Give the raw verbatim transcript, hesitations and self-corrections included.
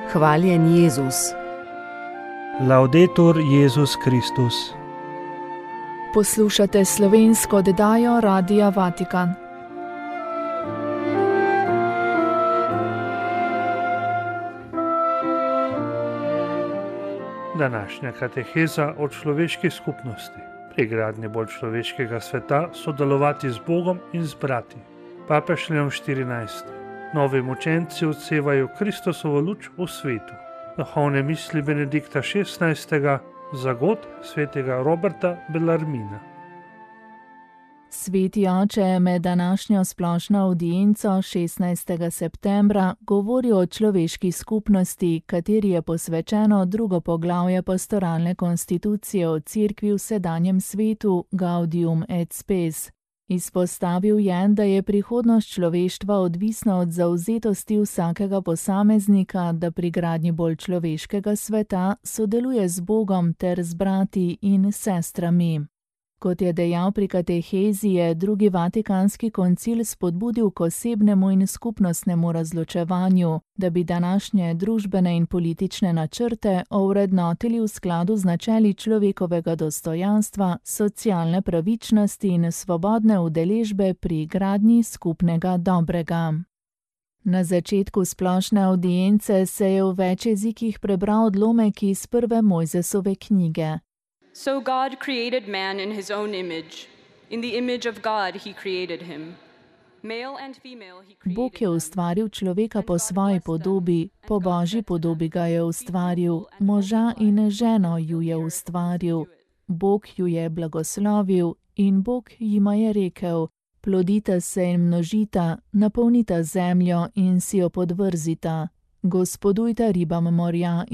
Hvaljen Jezus. Laudetur Jezus Kristus. Poslušate slovensko oddajo Radia Vatikan. Današnja kateheza o človeški skupnosti. Pri gradnji bolj človeškega sveta sodelovati z Bogom in z brati. Papež Leon štirinajsti. Novi mučenci odsevajo Kristusovo luč v svetu. Duhovne misli Benedikta šestnajstega. Zagod svetega Roberta Bellarmina. Sveti oče je med današnjo splošno avdienco šestnajstega septembra govoril o človeški skupnosti, kateri je posvečeno drugo poglavje pastoralne konstitucije o Cerkvi v sedanjem svetu Gaudium et Spes. Izpostavil je, da je prihodnost človeštva odvisna od zavzetosti vsakega posameznika, da pri gradnji bolj človeškega sveta sodeluje z Bogom ter z brati in sestrami. Kot je dejal pri katehezi, je drugi vatikanski koncil spodbudil k osebnemu in skupnostnemu razločevanju, da bi današnje družbene in politične načrte ovrednotili v skladu z načeli človekovega dostojanstva, socialne pravičnosti in svobodne udeležbe pri gradnji skupnega dobrega. Na začetku splošne avdience se je v več jezikih prebral odlomek iz prve Mojzesove knjige. So God created man in his own image. In the image of God he created him. Male and female he created. Bog je ustvaril človeka po svoji podobi, po Božji podobi ga je ustvaril, moža in ženo ju je ustvaril. Bog ju je blagoslovil in Bog jima je rekel: plodite se in množita, napolnita zemljo in si jo podvrzita. Gospodujte ribam morja